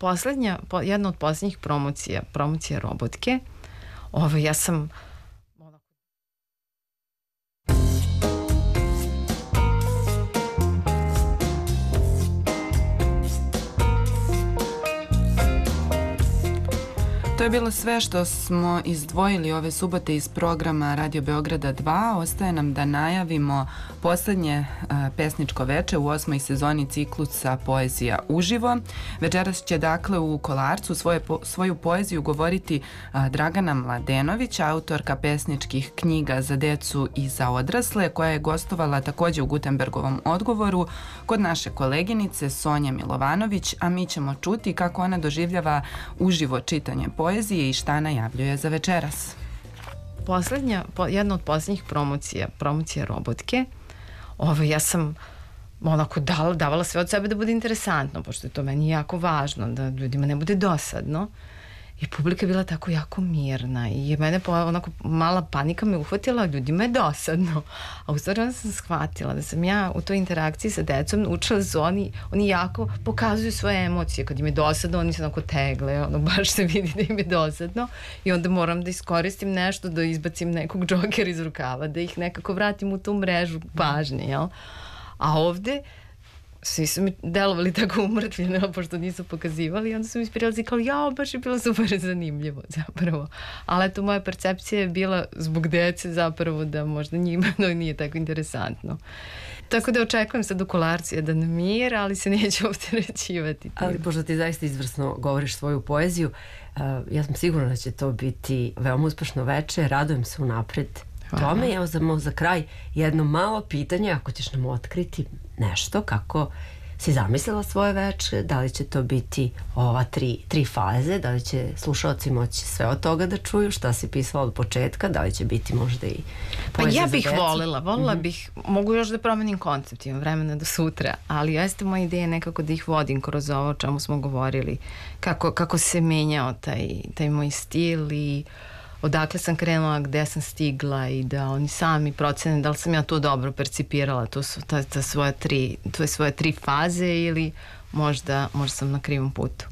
jedna od poslednjih promocija Robotke. Ja sam To je bilo sve što smo izdvojili ove subote iz programa Radio Beograda 2. Ostaje nam da najavimo poslednje pesničko veče u 8. sezoni ciklusa Poezija uživo. Večeras će dakle u Kolarcu svoju poeziju govoriti Dragana Mladenović, autorka pesničkih knjiga za decu i za odrasle, koja je gostovala takođe u Gutenbergovom odgovoru kod naše koleginice Sonje Milovanović, a mi ćemo čuti kako ona doživljava uživo čitanje poezije i šta najavljuje za večeras. Jedna od poslednjih promocija Robotke. Ja sam davala sve od sebe da bude interesantno, pošto je to meni jako važno, da ljudima ne bude dosadno. I publika je bila tako jako mirna i mene onako mala panika me uhvatila, ljudima je dosadno. A u stvari onda sam shvatila da sam ja u toj interakciji sa decom učila da su oni jako pokazuju svoje emocije. Kad im je dosadno, oni se onako tegle, baš se vidi da im je dosadno i onda moram da iskoristim nešto, da izbacim nekog džokera iz rukava, da ih nekako vratim u tu mrežu pažnje, jel? A ovde svi su mi delovali tako umrtvljeno, pošto nisu pokazivali i onda su mi ispirali kao, baš je bilo super zanimljivo zapravo. Ali eto, moja percepcija je bila zbog dece zapravo da možda njima nije tako interesantantno. Tako da očekujem sad u Kolarcu jedan mir, ali se neće opterećivati. Ali pošto ti zaista izvrsno govoriš svoju poeziju, ja sam sigurna da će to biti veoma uspešno veče, radujem se unapred tome. Evo za kraj jedno malo pitanje, ako ćeš nam otkriti nešto, kako si zamislila svoje veče, da li će to biti ova tri faze, da li će slušalci moći sve od toga da čuju, šta si pisala od početka, da li će biti možda i poezija za decu? Ja bih voljela bih, mogu još da promenim koncept, imam vremena do sutra, ali jeste moja ideja nekako da ih vodim kroz ovo o čemu smo govorili, kako se menjao taj moj stil i odakle sam krenula, gde sam stigla i da oni sami procene da li sam ja to dobro percipirala, to su svoje tri faze ili možda sam na krivom putu.